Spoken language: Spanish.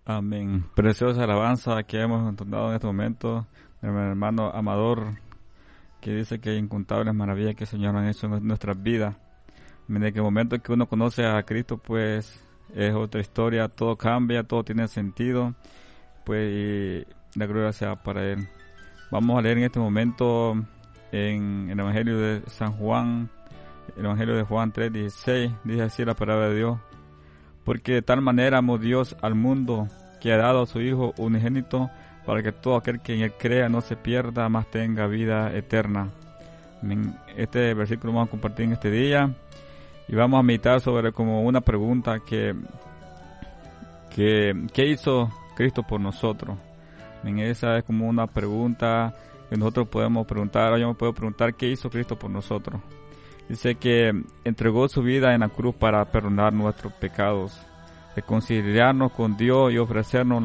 Amén. Preciosa alabanza que hemos entonado en este momento de mi hermano Amador, que dice que hay incontables maravillas que el Señor ha hecho en nuestras vidas. En el momento que uno conoce a Cristo, pues es otra historia, todo cambia, todo tiene sentido, pues y la gloria sea para Él. Vamos a leer en este momento en el Evangelio de San Juan, el Evangelio de Juan 3:16, dice así la palabra de Dios: porque de tal manera amó Dios al mundo, que ha dado a su Hijo unigénito, para que todo aquel que en Él crea no se pierda, mas tenga vida eterna. Este versículo vamos a compartir en este día y vamos a meditar sobre como una pregunta ¿qué hizo Cristo por nosotros? Esa es como una pregunta que nosotros podemos preguntar. Yo me puedo preguntar ¿qué hizo Cristo por nosotros? Dice que entregó su vida en la cruz para perdonar nuestros pecados, reconciliarnos con Dios y ofrecernos